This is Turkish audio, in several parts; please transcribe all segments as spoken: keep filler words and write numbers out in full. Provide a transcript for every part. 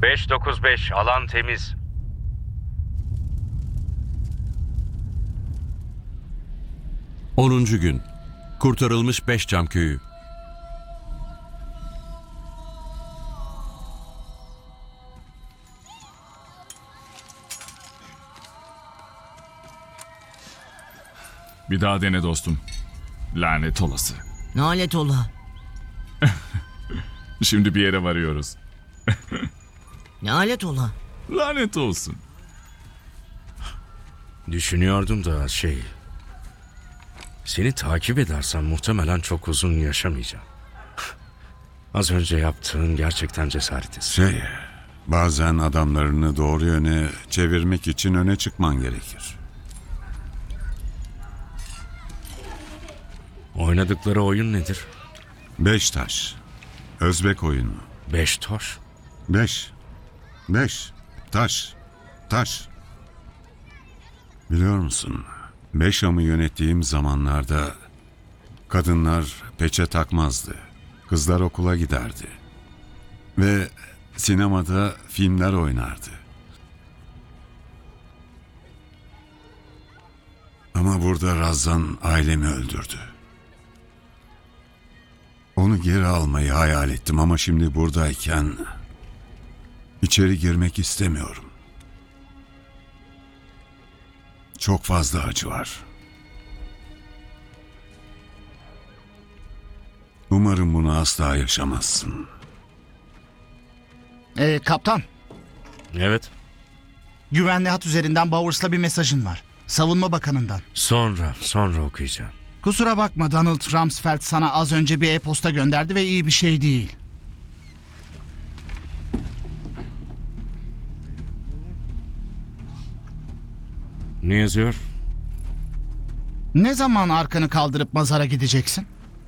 beş dokuz beş, alan temiz. onuncu gün. Kurtarılmış beş cam köyü. Bir daha dene dostum. Lanet olası. Nalet ola. Şimdi bir yere varıyoruz. Nalet ola. Lanet olsun. Düşünüyordum da şey... Seni takip edersem muhtemelen çok uzun yaşamayacağım. Az önce yaptığın gerçekten cesaret ister. Şey, bazen adamlarını doğru yöne çevirmek için öne çıkman gerekir. Oynadıkları oyun nedir? Beş taş. Özbek oyunu. Beş taş. Beş. Beş. Taş. Taş. Biliyor musun? Beşam'ı yönettiğim zamanlarda kadınlar peçe takmazdı. Kızlar okula giderdi. Ve sinemada filmler oynardı. Ama burada Razan ailemi öldürdü. Onu geri almayı hayal ettim ama şimdi buradayken içeri girmek istemiyorum. Çok fazla acı var. Umarım bunu asla yaşamazsın. Ee, kaptan, Evet. güvenli hat üzerinden Bowers'la bir mesajın var. Savunma Bakanı'ndan. Sonra, sonra okuyacağım. Kusura bakma Donald Rumsfeld sana az önce bir e-posta gönderdi ve iyi bir şey değil. Ne yazıyor? Ne zaman arkanı kaldırıp mazara gideceksin?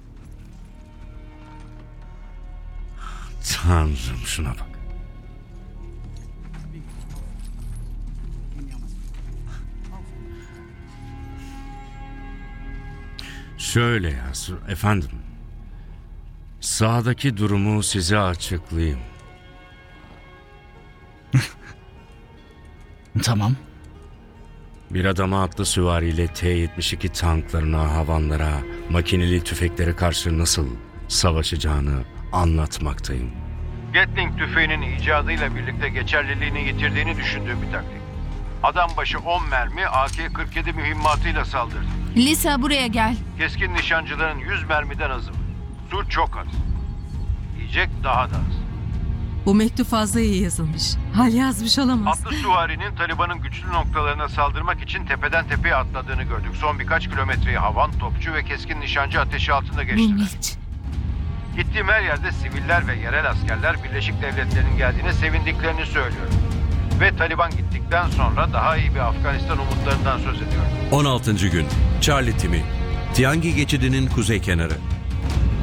Tanrım, şuna bak. Şöyle yaz efendim. Sağdaki durumu size açıklayayım. Tamam. Bir adama atlı süvariyle T yetmiş iki tanklarına, havanlara, makineli tüfeklere karşı nasıl savaşacağını anlatmaktayım. Gatling tüfeğinin icadıyla birlikte geçerliliğini yitirdiğini düşündüğüm bir taktik. Adam başı on mermi A K kırk yedi mühimmatıyla saldırdı. Lisa buraya gel. Keskin nişancıların yüz mermiden azı var. Su çok az. Yiyecek daha da az. Bu mektup fazla iyi yazılmış. Hal yazmış olamaz. Atlı süvarinin Taliban'ın güçlü noktalarına saldırmak için tepeden tepeye atladığını gördük. Son birkaç kilometreyi havan, topçu ve keskin nişancı ateşi altında Bu geçtiler. Mitch. Gittiğim her yerde siviller ve yerel askerler Birleşik Devletler'in geldiğine sevindiklerini söylüyor. Ve Taliban gittikten sonra daha iyi bir Afganistan umutlarından söz ediyor. on altıncı gün. Charlie Timi. Tiangi geçidinin kuzey kenarı.